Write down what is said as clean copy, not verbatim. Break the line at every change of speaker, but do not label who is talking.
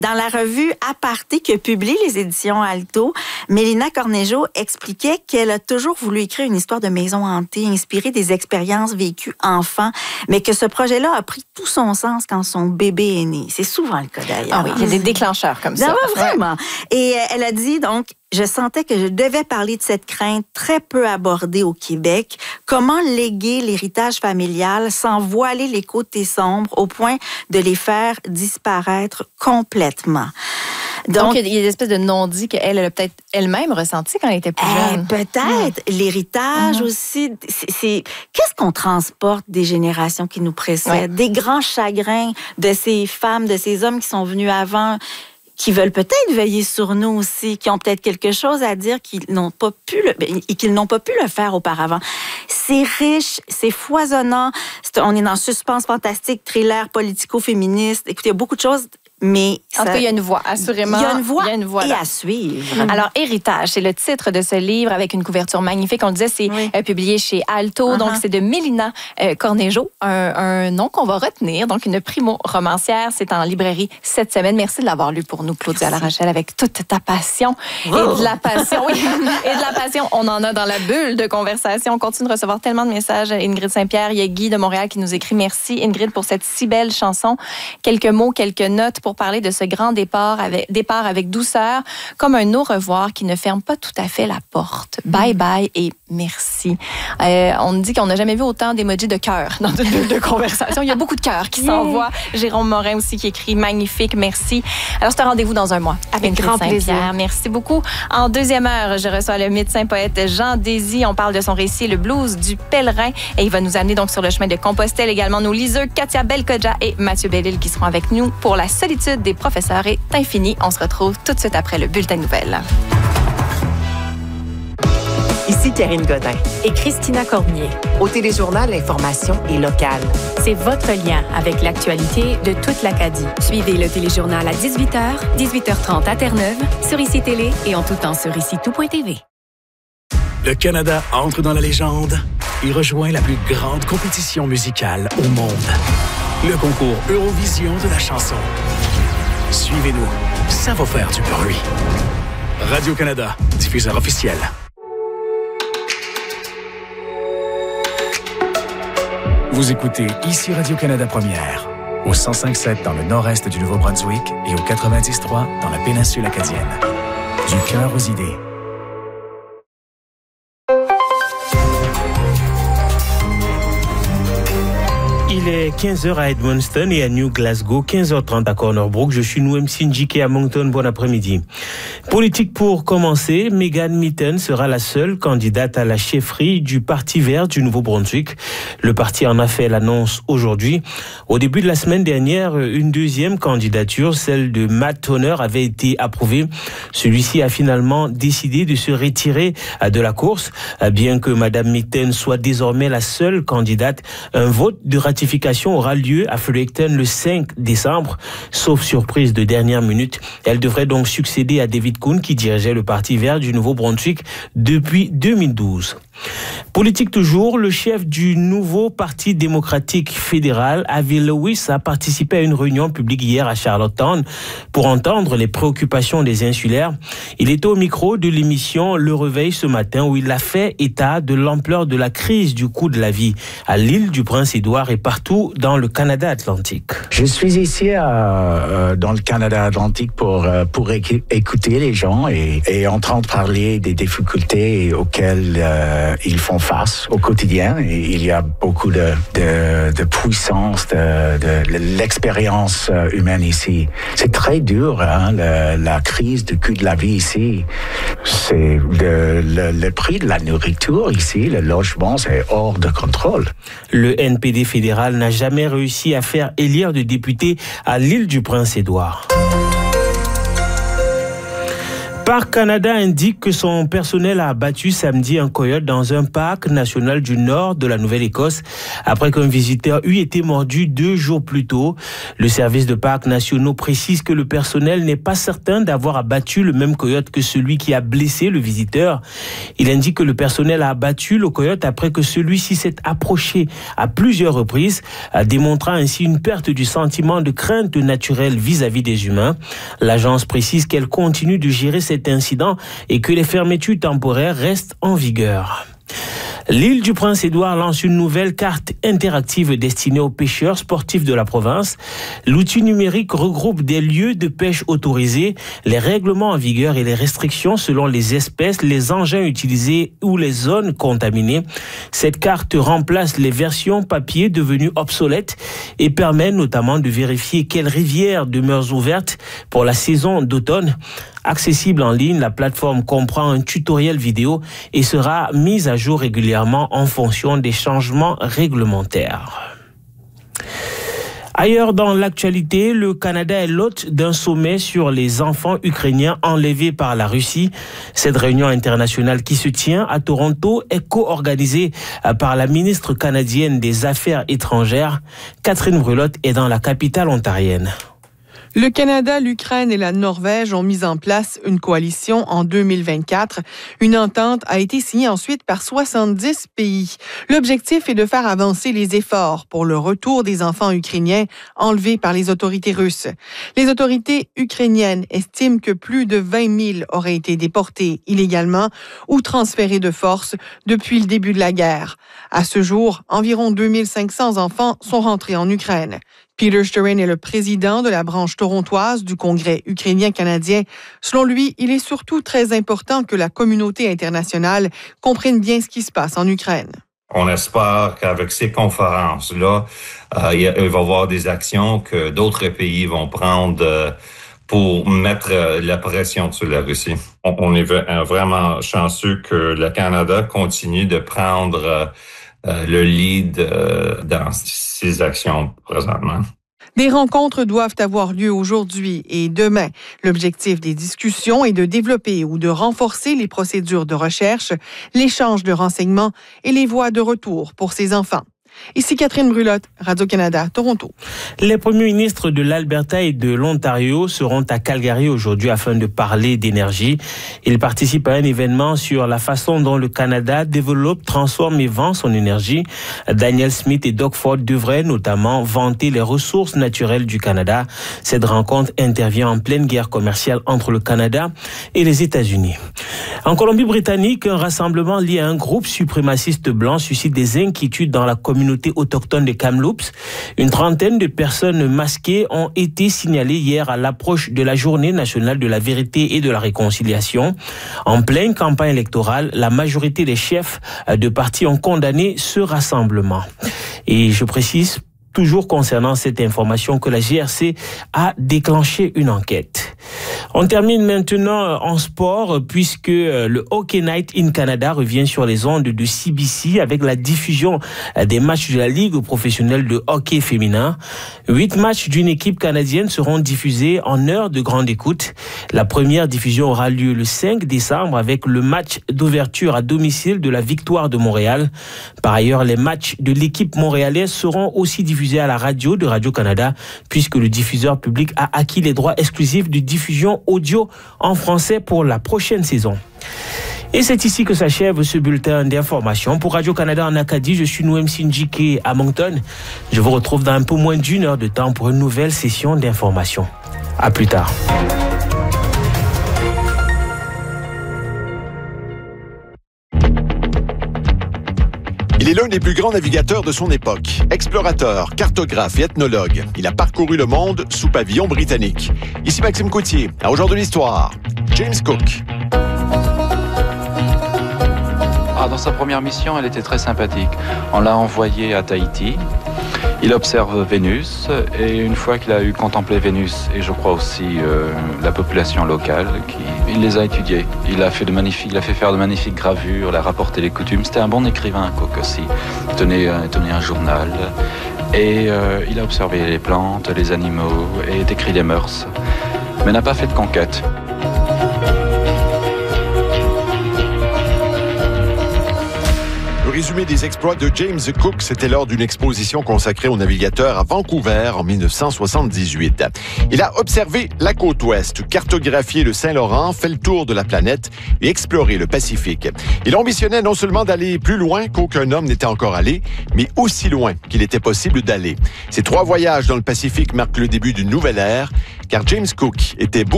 Dans la revue Aparté que publie les éditions Alto, Mélina Cornejo expliquait qu'elle a toujours voulu écrire une histoire de maison hantée inspirée des expériences vécues enfant, mais que ce projet-là a pris tout son sens quand son bébé est né. C'est souvent le cas d'ailleurs.
Ah oui, il y a des déclencheurs comme ça.
Non, vraiment. Et elle a dit donc, je sentais que je devais parler de cette crainte très peu abordée au Québec. Comment léguer l'héritage familial sans voiler les côtés sombres au point de les faire disparaître complètement.
Donc, il y a des espèces de non-dits qu'elle a peut-être elle-même ressenti quand elle était plus jeune.
Peut-être. L'héritage aussi. Qu'est-ce qu'on transporte des générations qui nous précèdent? Des grands chagrins de ces femmes, de ces hommes qui sont venus avant, qui veulent peut-être veiller sur nous aussi, qui ont peut-être quelque chose à dire qu'ils n'ont pas pu le faire auparavant. C'est riche, c'est foisonnant. On est dans suspense fantastique, thriller, politico-féministe. Écoutez, il y a beaucoup de choses. Mais
en tout cas, il y a une voix, assurément.
Il y a une voix,
et
à suivre.
Alors, Héritage, c'est le titre de ce livre avec une couverture magnifique. On le disait, c'est publié chez Alto. Donc, c'est de Mélina Cornejo, un nom qu'on va retenir. Donc, une primo-romancière. C'est en librairie cette semaine. Merci de l'avoir lu pour nous, Claudia Larachelle, avec toute ta passion. Et de la passion, et de la passion, on en a dans la bulle de conversation. On continue de recevoir tellement de messages. Ingrid Saint-Pierre, il y a Guy de Montréal qui nous écrit. Merci, Ingrid, pour cette si belle chanson. Quelques mots, quelques notes pour parler de ce grand départ avec douceur, comme un au revoir qui ne ferme pas tout à fait la porte. Bye bye et merci. On dit qu'on n'a jamais vu autant d'emojis de cœur dans une bulle de conversation. Il y a beaucoup de cœurs qui s'envoient. Jérôme Morin aussi qui écrit magnifique, merci. Alors c'est un rendez-vous dans un mois.
Avec grand plaisir.
Merci beaucoup. En deuxième heure, je reçois le médecin poète Jean Désy. On parle de son récit Le blues du pèlerin et il va nous amener donc sur le chemin de Compostelle. Également nos liseux Katia Belkodja et Mathieu Bellil qui seront avec nous pour la solitude des professeurs est infinie. On se retrouve tout de suite après le bulletin de nouvelles.
Ici Karine Godin
et Christina Cormier.
Au Téléjournal, l'information est locale.
C'est votre lien avec l'actualité de toute l'Acadie. Suivez le Téléjournal à 18h, 18h30 à Terre-Neuve, sur ICI Télé et en tout temps sur ICI-tout.tv.
Le Canada entre dans la légende. Il rejoint la plus grande compétition musicale au monde. Le concours Eurovision de la chanson. Suivez-nous, ça va faire du bruit. Radio-Canada, diffuseur officiel. Vous écoutez ici Radio-Canada Première, au 105.7 dans le nord-est du Nouveau-Brunswick et au 90.3 dans la péninsule acadienne. Du cœur aux idées.
Il est 15h à Edmundston et à New Glasgow, 15h30 à Corner Brook. Je suis Nouem Sinjike à Moncton. Bon après-midi. Politique pour commencer, Megan Mitton sera la seule candidate à la chefferie du Parti vert du Nouveau-Brunswick. Le parti en a fait l'annonce aujourd'hui. Au début de la semaine dernière, une deuxième candidature, celle de Matt Toner, avait été approuvée. Celui-ci a finalement décidé de se retirer de la course. Bien que Madame Mitton soit désormais la seule candidate, un vote de ratification aura lieu à Fredericton le 5 décembre. Sauf surprise de dernière minute, elle devrait donc succéder à David Kuhn qui dirigeait le Parti vert du Nouveau-Brunswick depuis 2012. Politique toujours, le chef du nouveau Parti démocratique fédéral, Avi Lewis, a participé à une réunion publique hier à Charlottetown pour entendre les préoccupations des insulaires. Il était au micro de l'émission Le Réveil ce matin où il a fait état de l'ampleur de la crise du coût de la vie à l'île du Prince-Édouard et partout dans le Canada Atlantique.
Je suis ici dans le Canada Atlantique pour écouter les gens et entendre parler des difficultés auxquelles ils font face au quotidien. Et il y a beaucoup de puissance, de l'expérience humaine ici. C'est très dur, hein, la crise du coût de la vie ici. C'est le prix de la nourriture ici, le logement, c'est hors de contrôle.
Le NPD fédéral n'a jamais réussi à faire élire de députés à l'île du Prince-Édouard. Parc Canada indique que son personnel a abattu samedi un coyote dans un parc national du nord de la Nouvelle-Écosse après qu'un visiteur eût été mordu 2 jours plus tôt. Le service de parcs nationaux précise que le personnel n'est pas certain d'avoir abattu le même coyote que celui qui a blessé le visiteur. Il indique que le personnel a abattu le coyote après que celui-ci s'est approché à plusieurs reprises, démontrant ainsi une perte du sentiment de crainte naturelle vis-à-vis des humains. L'agence précise qu'elle continue de gérer cet incident et que les fermetures temporaires restent en vigueur. L'île du Prince-Édouard lance une nouvelle carte interactive destinée aux pêcheurs sportifs de la province. L'outil numérique regroupe des lieux de pêche autorisés, les règlements en vigueur et les restrictions selon les espèces, les engins utilisés ou les zones contaminées. Cette carte remplace les versions papier devenues obsolètes et permet notamment de vérifier quelles rivières demeurent ouvertes pour la saison d'automne. Accessible en ligne, la plateforme comprend un tutoriel vidéo et sera mise à jour régulièrement en fonction des changements réglementaires. Ailleurs dans l'actualité, le Canada est l'hôte d'un sommet sur les enfants ukrainiens enlevés par la Russie. Cette réunion internationale qui se tient à Toronto est co-organisée par la ministre canadienne des Affaires étrangères. Catherine Brulotte est dans la capitale ontarienne.
Le Canada, l'Ukraine et la Norvège ont mis en place une coalition en 2024. Une entente a été signée ensuite par 70 pays. L'objectif est de faire avancer les efforts pour le retour des enfants ukrainiens enlevés par les autorités russes. Les autorités ukrainiennes estiment que plus de 20 000 auraient été déportés illégalement ou transférés de force depuis le début de la guerre. À ce jour, environ 2500 enfants sont rentrés en Ukraine. Peter Sturyn est le président de la branche torontoise du Congrès ukrainien-canadien. Selon lui, il est surtout très important que la communauté internationale comprenne bien ce qui se passe en Ukraine.
On espère qu'avec ces conférences-là, il va y avoir des actions que d'autres pays vont prendre pour mettre la pression sur la Russie. On est vraiment chanceux que le Canada continue de prendre le lead dans ces actions présentement.
Des rencontres doivent avoir lieu aujourd'hui et demain. L'objectif des discussions est de développer ou de renforcer les procédures de recherche, l'échange de renseignements et les voies de retour pour ces enfants. Ici Catherine Brulotte, Radio-Canada, Toronto.
Les premiers ministres de l'Alberta et de l'Ontario seront à Calgary aujourd'hui afin de parler d'énergie. Ils participent à un événement sur la façon dont le Canada développe, transforme et vend son énergie. Daniel Smith et Doug Ford devraient notamment vanter les ressources naturelles du Canada. Cette rencontre intervient en pleine guerre commerciale entre le Canada et les États-Unis. En Colombie-Britannique, un rassemblement lié à un groupe suprémaciste blanc suscite des inquiétudes dans la communauté autochtone de Kamloops. Une trentaine de personnes masquées ont été signalées hier à l'approche de la Journée nationale de la vérité et de la réconciliation. En pleine campagne électorale, la majorité des chefs de partis ont condamné ce rassemblement. Et je précise, toujours concernant cette information, que la GRC a déclenché une enquête. On termine maintenant en sport puisque le Hockey Night in Canada revient sur les ondes de CBC avec la diffusion des matchs de la Ligue professionnelle de hockey féminin. 8 matchs d'une équipe canadienne seront diffusés en heure de grande écoute. La première diffusion aura lieu le 5 décembre avec le match d'ouverture à domicile de la Victoire de Montréal. Par ailleurs, les matchs de l'équipe montréalaise seront aussi diffusés à la radio de Radio-Canada puisque le diffuseur public a acquis les droits exclusifs de diffusion audio en français pour la prochaine saison. Et c'est ici que s'achève ce bulletin d'information. Pour Radio-Canada en Acadie, je suis Noem Sinjike à Moncton. Je vous retrouve dans un peu moins d'1 heure de temps pour une nouvelle session d'information. À plus tard.
Il est l'un des plus grands navigateurs de son époque. Explorateur, cartographe et ethnologue, il a parcouru le monde sous pavillon britannique. Ici Maxime Coutier, à Au jour de l'histoire, James Cook.
Dans sa première mission, elle était très sympathique. On l'a envoyé à Tahiti. Il observe Vénus et une fois qu'il a eu contemplé Vénus et je crois aussi la population locale, il les a étudiés. Il a fait faire de magnifiques gravures, il a rapporté les coutumes. C'était un bon écrivain, Cook aussi. Il tenait un journal et il a observé les plantes, les animaux et décrit les mœurs, mais n'a pas fait de conquête.
résumé des exploits de James Cook, c'était lors d'une exposition consacrée aux navigateurs à Vancouver en 1978. Il a observé la côte ouest, cartographié le Saint-Laurent, fait le tour de la planète et exploré le Pacifique. Il ambitionnait non seulement d'aller plus loin qu'aucun homme n'était encore allé, mais aussi loin qu'il était possible d'aller. Ces 3 voyages dans le Pacifique marquent le début d'une nouvelle ère, car James Cook était beaucoup